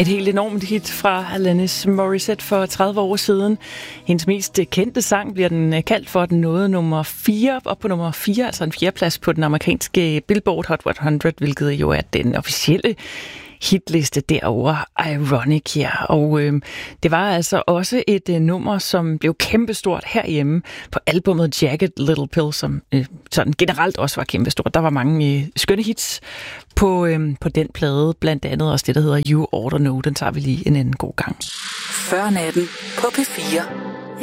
Et helt enormt hit fra Alanis Morissette for 30 år siden. Hendes mest kendte sang bliver den kaldt for, den nåede nummer 4, op på nummer 4, altså en 4. plads på den amerikanske Billboard Hot 100, hvilket jo er den officielle hitliste derovre, Ironic, ja. Og det var altså også et nummer, som blev kæmpestort herhjemme på albumet Jagged Little Pill, som sådan generelt også var kæmpestort. Der var mange skønne hits på den plade, blandt andet også det, der hedder You Oughta Know. Den tager vi lige en anden god gang. Før natten på P4.